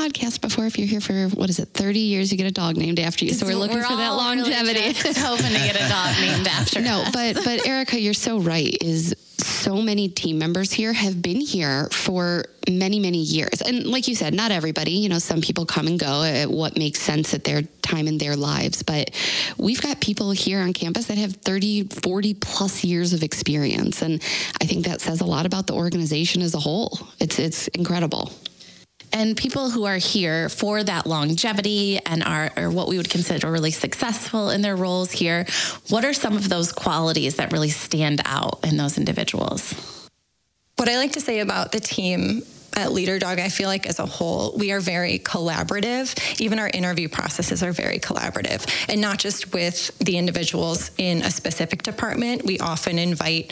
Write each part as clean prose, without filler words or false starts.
podcast before. If you're here for, 30 years, you get a dog named after you. So we're looking for that longevity. Really just hoping to get a dog named after us. But Erica, you're so right. So many team members here have been here for many, many years. And like you said, not everybody, some people come and go at what makes sense at their time in their lives. But we've got people here on campus that have 30, 40 plus years of experience. And I think that says a lot about the organization as a whole. It's incredible. And people who are here for that longevity and are what we would consider really successful in their roles here, what are some of those qualities that really stand out in those individuals? What I like to say about the team at Leader Dog, I feel like as a whole, we are very collaborative. Even our interview processes are very collaborative. And not just with the individuals in a specific department. We often invite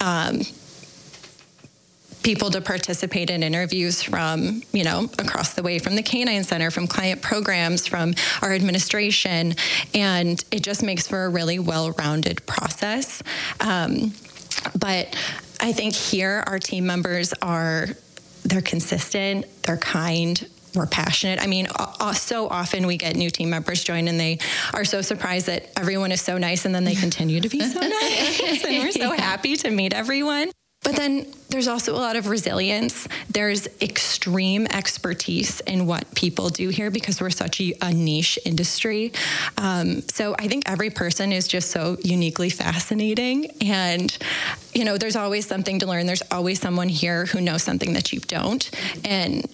people to participate in interviews from, across the way, from the Canine Center, from client programs, from our administration. And it just makes for a really well-rounded process. But I think here our team members they're consistent, they're kind, we're passionate. I mean, so often we get new team members join and they are so surprised that everyone is so nice and then they continue to be so nice. And we're so happy to meet everyone. But then there's also a lot of resilience. There's extreme expertise in what people do here because we're such a niche industry. So I think every person is just so uniquely fascinating. And, there's always something to learn. There's always someone here who knows something that you don't. And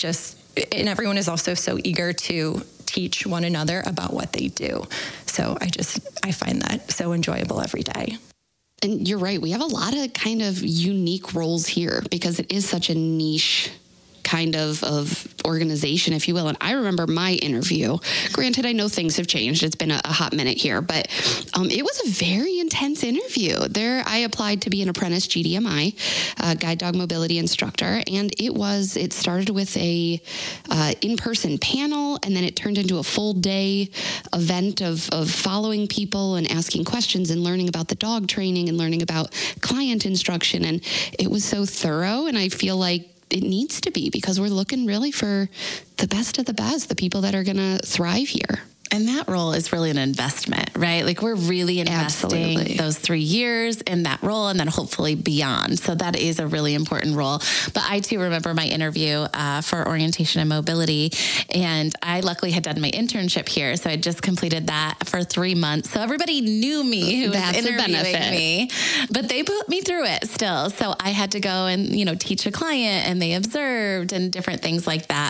and everyone is also so eager to teach one another about what they do. So I find that so enjoyable every day. And you're right. We have a lot of kind of unique roles here because it is such a niche kind of organization, if you will. And I remember my interview. Granted, I know things have changed. It's been a hot minute here, but it was a very intense interview. There, I applied to be an apprentice GDMI, guide dog mobility instructor, and it started with a in-person panel, and then it turned into a full day event of following people and asking questions and learning about the dog training and learning about client instruction. And it was so thorough, and I feel like it needs to be because we're looking really for the best of the best, the people that are going to thrive here. And that role is really an investment, right? Like we're really investing those 3 years in that role and then hopefully beyond. So that is a really important role. But I too remember my interview for orientation and mobility. And I luckily had done my internship here. So I just completed that for 3 months. So everybody knew me who was interviewing me, but they put me through it still. So I had to go and, teach a client and they observed and different things like that.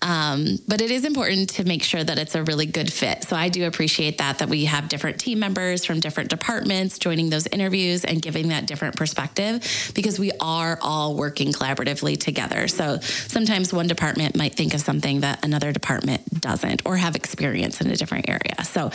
But it is important to make sure that it's a really good fit. So I do appreciate that we have different team members from different departments joining those interviews and giving that different perspective because we are all working collaboratively together. So sometimes one department might think of something that another department doesn't or have experience in a different area. So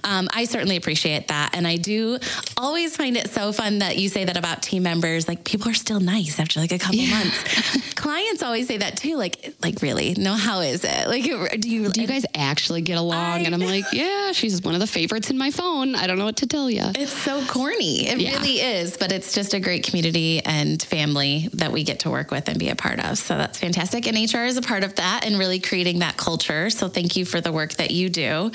I certainly appreciate that. And I do always find it so fun that you say that about team members, like people are still nice after like a couple months. Clients always say that too. Like really? No, how is it? Like, do you guys actually get along? And I'm like, yeah, she's one of the favorites in my phone. I don't know what to tell you. It's so corny. It really is, but it's just a great community and family that we get to work with and be a part of. So that's fantastic. And HR is a part of that and really creating that culture. So thank you for the work that you do.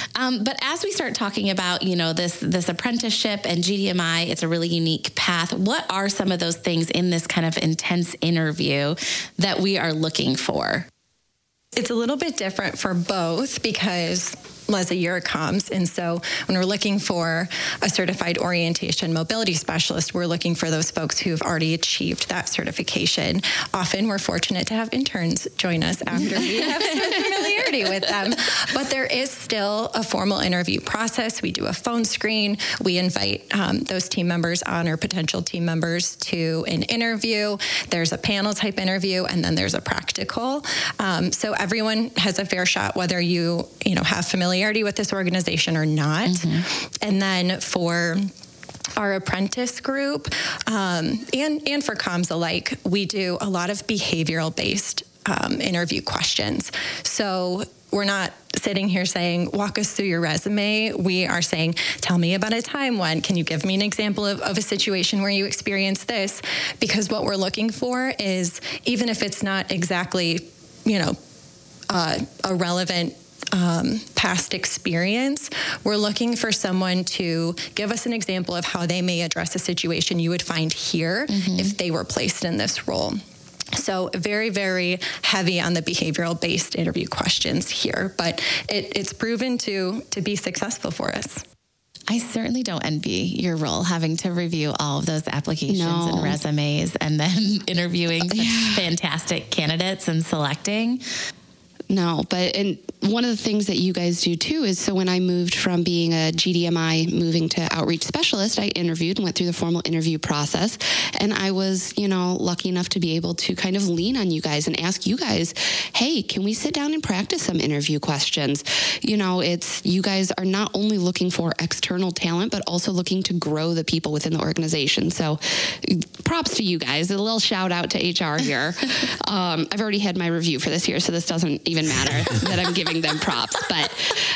But as we start talking about, this apprenticeship and GDMI, it's a really unique path. What are some of those things in this kind of intense interview that we are looking for? It's a little bit different for both because as a year comes. And so when we're looking for a certified orientation mobility specialist, we're looking for those folks who've already achieved that certification. Often we're fortunate to have interns join us after we have some familiarity with them. But there is still a formal interview process. We do a phone screen. We invite those team members on or potential team members to an interview. There's a panel type interview, and then there's a practical. So everyone has a fair shot, whether you have familiarity with this organization or not. Mm-hmm. And then for our apprentice group and for comms alike, we do a lot of behavioral based interview questions. So we're not sitting here saying, walk us through your resume. We are saying, tell me about a time when. Can you give me an example of a situation where you experienced this? Because what we're looking for is, even if it's not exactly, a relevant past experience. We're looking for someone to give us an example of how they may address a situation you would find here if they were placed in this role. So very, very heavy on the behavioral-based interview questions here, but it's proven to be successful for us. I certainly don't envy your role, having to review all of those applications and resumes and then interviewing such fantastic candidates and selecting. No, and one of the things that you guys do too is, so when I moved from being a GDMI moving to outreach specialist, I interviewed and went through the formal interview process. And I was, lucky enough to be able to kind of lean on you guys and ask you guys, hey, can we sit down and practice some interview questions? It's, you guys are not only looking for external talent, but also looking to grow the people within the organization. So props to you guys. A little shout out to HR here. I've already had my review for this year, so this doesn't even matter that I'm giving them props, but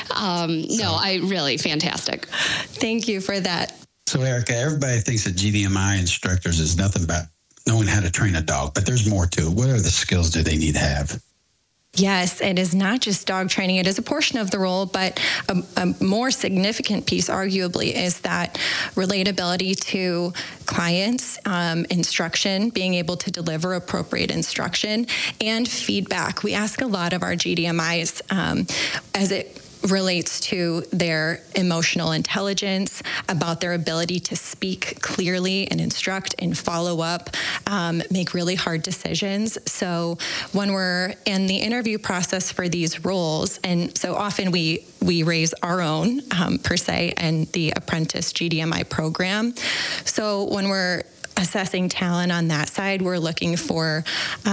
fantastic. Thank you for that. So Erica, everybody thinks that GDMI instructors is nothing but knowing how to train a dog, but there's more to it. What are the skills do they need to have? Yes, it is not just dog training. It is a portion of the role, but a more significant piece, arguably, is that relatability to clients, instruction, being able to deliver appropriate instruction, and feedback. We ask a lot of our GDMIs as it relates to their emotional intelligence, about their ability to speak clearly and instruct and follow up, make really hard decisions. So when we're in the interview process for these roles, and so often we raise our own per se and the apprentice GDMI program. So when we're assessing talent on that side, we're looking for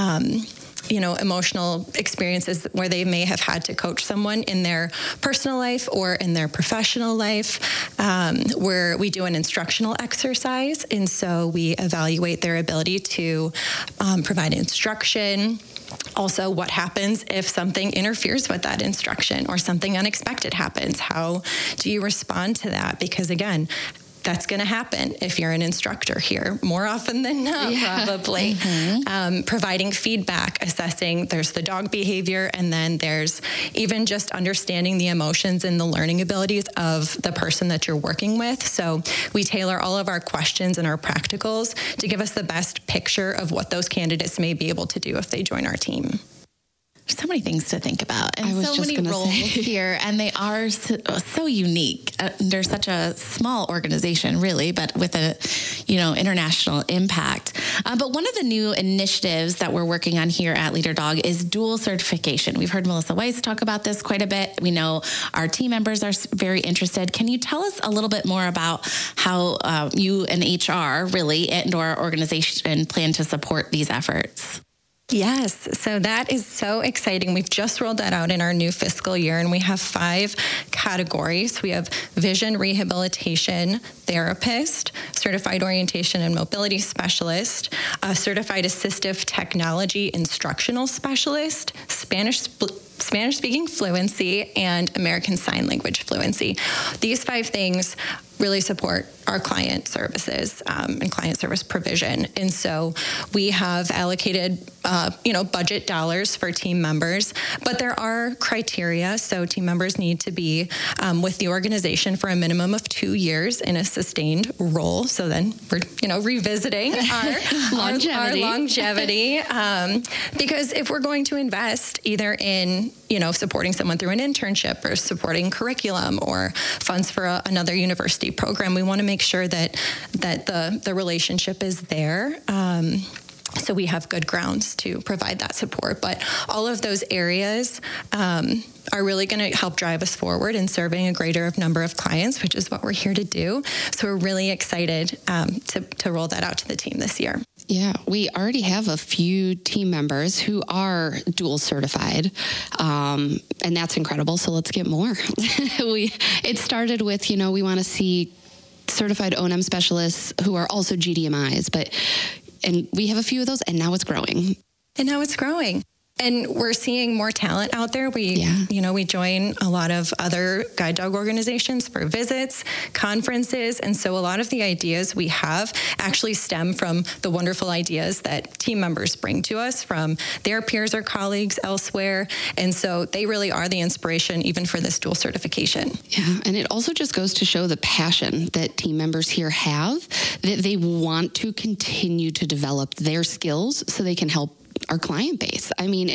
emotional experiences where they may have had to coach someone in their personal life or in their professional life, where we do an instructional exercise. And so we evaluate their ability to provide instruction. Also, what happens if something interferes with that instruction or something unexpected happens? How do you respond to that? Because again, that's going to happen if you're an instructor here, more often than not, probably. Providing feedback, assessing, there's the dog behavior, and then there's even just understanding the emotions and the learning abilities of the person that you're working with. So we tailor all of our questions and our practicals to give us the best picture of what those candidates may be able to do if they join our team. So many things to think about, and so many roles here, and they are so unique. They're such a small organization, really, but with a, international impact. But one of the new initiatives that we're working on here at Leader Dog is dual certification. We've heard Melissa Weiss talk about this quite a bit. We know our team members are very interested. Can you tell us a little bit more about how you and HR really and our organization plan to support these efforts? Yes, so that is so exciting. We've just rolled that out in our new fiscal year, and we have 5 categories. We have vision rehabilitation therapist, certified orientation and mobility specialist, a certified assistive technology instructional specialist, Spanish-speaking fluency, and American Sign Language fluency. These 5 things really support our client services and client service provision. And so we have allocated, budget dollars for team members, but there are criteria. So team members need to be with the organization for a minimum of 2 years in a sustained role. So then we're, revisiting our longevity. Because if we're going to invest either in, supporting someone through an internship or supporting curriculum or funds for another university program, we want to make sure that the relationship is there. So we have good grounds to provide that support. But all of those areas are really going to help drive us forward in serving a greater number of clients, which is what we're here to do. So we're really excited to roll that out to the team this year. Yeah, we already have a few team members who are dual certified, and that's incredible. So let's get more. It started with, we want to see certified O&M specialists who are also GDMIs, and we have a few of those, and now it's growing. And we're seeing more talent out there. We join a lot of other guide dog organizations for visits, conferences. And so a lot of the ideas we have actually stem from the wonderful ideas that team members bring to us from their peers or colleagues elsewhere. And so they really are the inspiration even for this dual certification. Yeah. And it also just goes to show the passion that team members here have, that they want to continue to develop their skills so they can help our client base. I mean,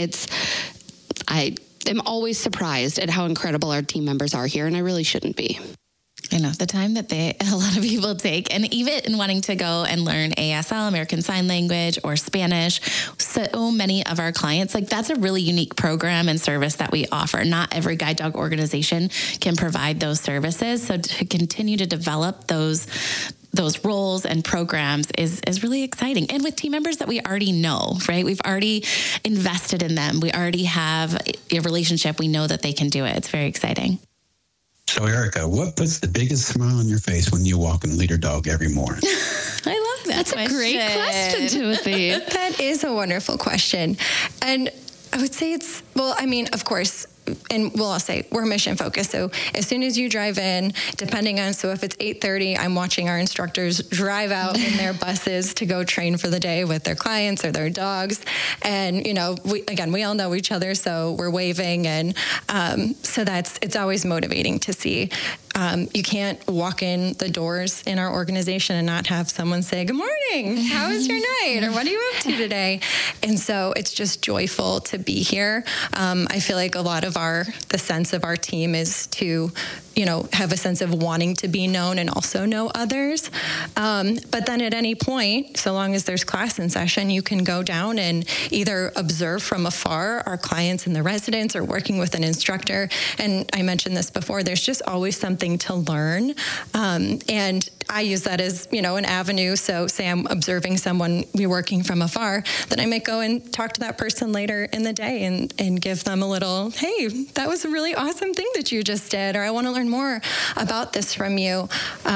I am always surprised at how incredible our team members are here, and I really shouldn't be. I know the time that a lot of people take, and even in wanting to go and learn ASL, American Sign Language, or Spanish, so many of our clients, like that's a really unique program and service that we offer. Not every guide dog organization can provide those services. So to continue to develop those roles and programs is really exciting. And with team members that we already know, right? We've already invested in them. We already have a relationship. We know that they can do it. It's very exciting. So, Erica, what puts the biggest smile on your face when you walk and lead your dog every morning? I love that. That's a great question, Timothy. That is a wonderful question. And I would say of course, and we'll all say we're mission focused. So as soon as you drive in, depending on, so if it's 8:30, I'm watching our instructors drive out in their buses to go train for the day with their clients or their dogs. And, we all know each other, so we're waving. And so it's always motivating to see. You can't walk in the doors in our organization and not have someone say, "Good morning, how was your night?" or "What are you up to today?" And so it's just joyful to be here. I feel like a lot of the sense of our team is to, have a sense of wanting to be known and also know others. But then at any point, so long as there's class in session, you can go down and either observe from afar our clients and the residents or working with an instructor. And I mentioned this before, there's just always something to learn. And I use that as, an avenue. So say I'm observing someone, we're working from afar, then I might go and talk to that person later in the day and give them a little, "Hey, that was a really awesome thing that you just did," or "I want to learn more about this from you."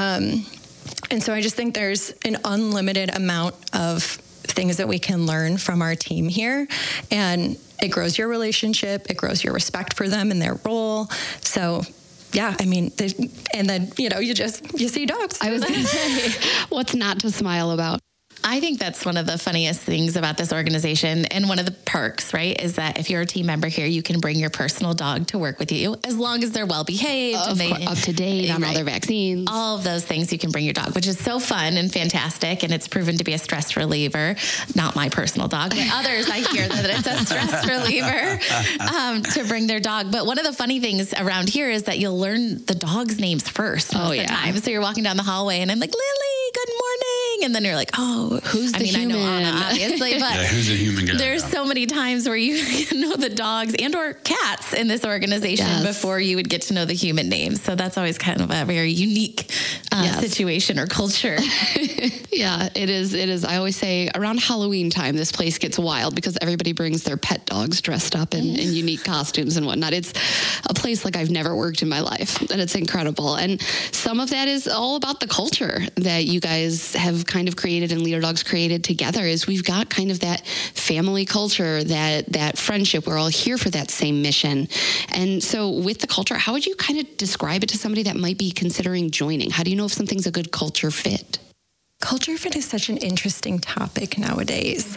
And so I just think there's an unlimited amount of things that we can learn from our team here. And it grows your relationship. It grows your respect for them and their role. So yeah, I mean, and then, you see dogs. I was going to say, what's not to smile about? I think that's one of the funniest things about this organization, and one of the perks, right, is that if you're a team member here, you can bring your personal dog to work with you as long as they're well behaved, up to date on all their vaccines. All of those things you can bring your dog, which is so fun and fantastic, and it's proven to be a stress reliever. Not my personal dog, but others, I hear that it's a stress reliever to bring their dog. But one of the funny things around here is that you'll learn the dog's names first most of the time. So you're walking down the hallway, and I'm like, "Lily, good morning," and then you're like, "Oh, who's the human?" I know Anna, obviously, but who's the human guy? There's so many times where you know the dogs and or cats in this organization before you would get to know the human names. So that's always kind of a very unique situation or culture. Yeah, it is. I always say around Halloween time, this place gets wild because everybody brings their pet dogs dressed up in unique costumes and whatnot. It's a place like I've never worked in my life, and it's incredible. And some of that is all about the culture that you guys have kind of created and Leader Dogs created together. Is we've got kind of that family culture, that friendship. We're all here for that same mission. And so with the culture, how would you kind of describe it to somebody that might be considering joining? How do you know if something's a good culture fit? Culture fit is such an interesting topic nowadays.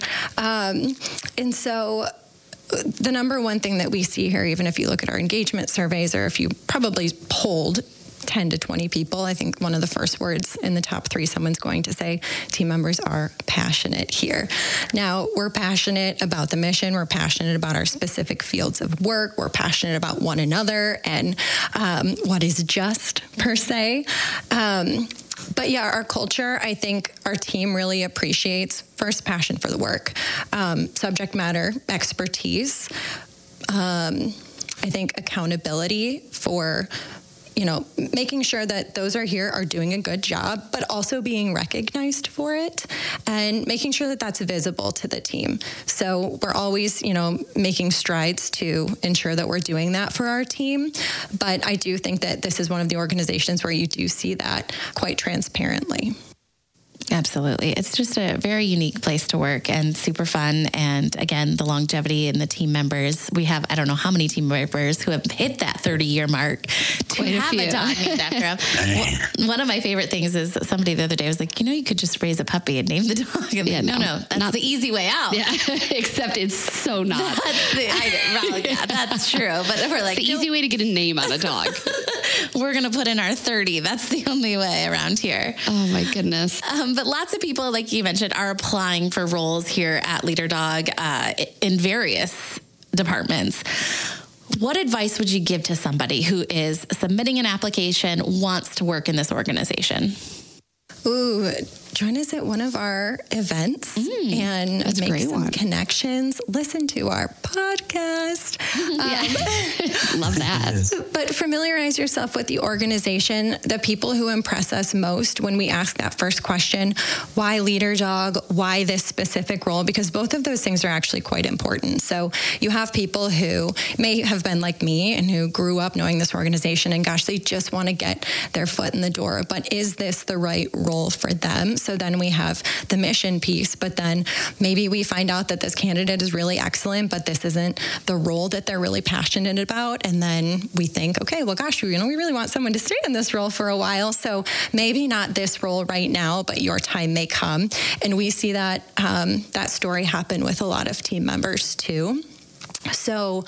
And so the number one thing that we see here, even if you look at our engagement surveys, or if you probably polled 10 to 20 people, I think one of the first words in the top 3, someone's going to say team members are passionate here. Now, we're passionate about the mission. We're passionate about our specific fields of work. We're passionate about one another and what is just, per se. But yeah, our culture, I think our team really appreciates, first, passion for the work, subject matter expertise, I think accountability for making sure that those are here are doing a good job, but also being recognized for it and making sure that that's visible to the team. So we're always, making strides to ensure that we're doing that for our team. But I do think that this is one of the organizations where you do see that quite transparently. Absolutely. It's just a very unique place to work and super fun. And again, the longevity and the team members. We have, I don't know how many team members who have hit that 30-year mark to have a dog named after them. One of my favorite things is somebody the other day was like, you could just raise a puppy and name the dog. And no, that's not the easy way out. Yeah, except it's so not. That's true. But we're like, it's the easy way to get a name on a dog. We're going to put in our 30. That's the only way around here. Oh my goodness. But lots of people, like you mentioned, are applying for roles here at Leader Dog in various departments. What advice would you give to somebody who is submitting an application, wants to work in this organization? Ooh, join us at one of our events and make some connections. Listen to our podcast. Love that. But familiarize yourself with the organization, the people who impress us most when we ask that first question, why Leader Dog, why this specific role? Because both of those things are actually quite important. So you have people who may have been like me and who grew up knowing this organization and gosh, they just want to get their foot in the door. But is this the right role for them? So then we have the mission piece, but then maybe we find out that this candidate is really excellent, but this isn't the role that they're really passionate about. And then we think, okay, well, gosh, we really want someone to stay in this role for a while. So maybe not this role right now, but your time may come. And we see that that story happen with a lot of team members too. So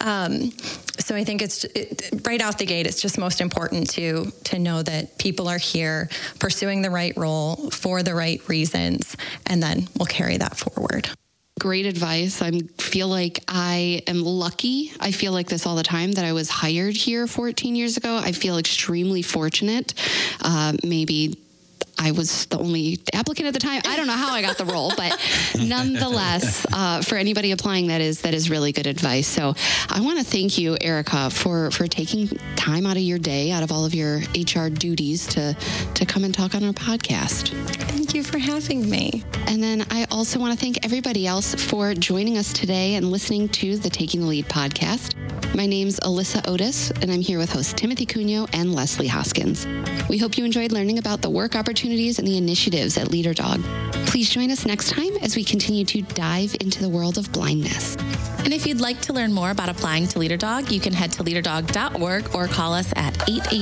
I think it's right out the gate. It's just most important to know that people are here pursuing the right role for the right reasons, and then we'll carry that forward. Great advice. I feel like I am lucky. I feel like this all the time that I was hired here 14 years ago. I feel extremely fortunate. Maybe I was the only applicant at the time. I don't know how I got the role, but nonetheless, for anybody applying, that is really good advice. So I want to thank you, Erica, for taking time out of your day, out of all of your HR duties to come and talk on our podcast. Thank you for having me. And then I also want to thank everybody else for joining us today and listening to the Taking the Lead podcast. My name's Alyssa Otis, and I'm here with hosts Timothy Cunho and Leslie Hoskins. We hope you enjoyed learning about the work opportunities and the initiatives at Leader Dog. Please join us next time as we continue to dive into the world of blindness. And if you'd like to learn more about applying to Leader Dog, you can head to leaderdog.org or call us at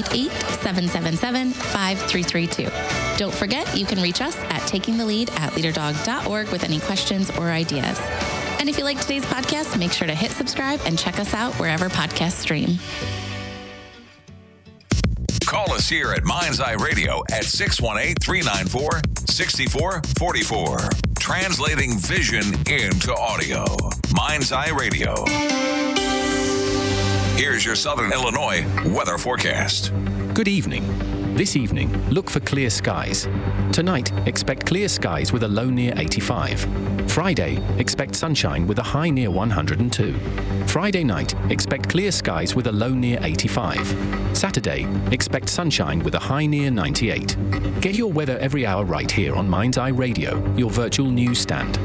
888-777-5332. Don't forget, you can reach us at takingthelead@leaderdog.org with any questions or ideas. And if you like today's podcast, make sure to hit subscribe and check us out wherever podcasts stream. Call us here at Mind's Eye Radio at 618-394-6444. Translating vision into audio. Mind's Eye Radio. Here's your Southern Illinois weather forecast. Good evening. This evening, look for clear skies. Tonight, expect clear skies with a low near 85. Friday, expect sunshine with a high near 102. Friday night, expect clear skies with a low near 85. Saturday, expect sunshine with a high near 98. Get your weather every hour right here on Mind's Eye Radio, your virtual news stand.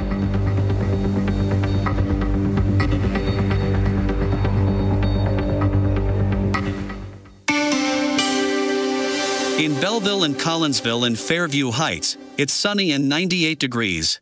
In Belleville and Collinsville and Fairview Heights, it's sunny and 98 degrees.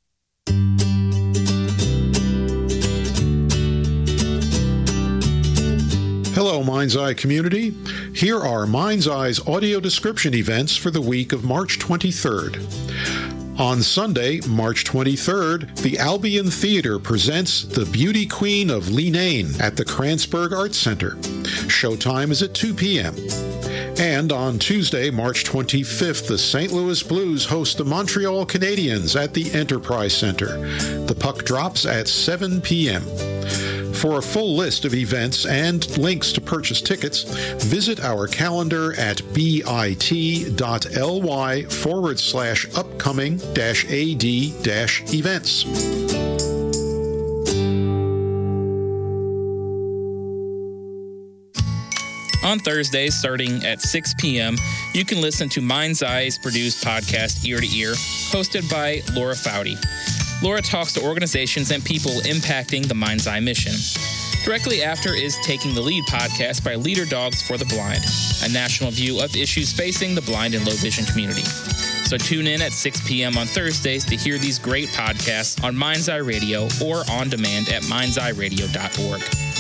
Hello, Mind's Eye community. Here are Mind's Eye's audio description events for the week of March 23rd. On Sunday, March 23rd, the Albion Theater presents The Beauty Queen of Leenane at the Kranzberg Arts Center. Showtime is at 2 p.m. And on Tuesday, March 25th, the St. Louis Blues host the Montreal Canadiens at the Enterprise Center. The puck drops at 7 p.m. For a full list of events and links to purchase tickets, visit our calendar at bit.ly/upcoming-ad-events. On Thursdays, starting at 6 p.m., you can listen to Mind's Eye's produced podcast, Ear to Ear, hosted by Laura Foudy. Laura talks to organizations and people impacting the Mind's Eye mission. Directly after is Taking the Lead podcast by Leader Dogs for the Blind, a national view of issues facing the blind and low vision community. So tune in at 6 p.m. on Thursdays to hear these great podcasts on Mind's Eye Radio or on demand at mindseyeradio.org.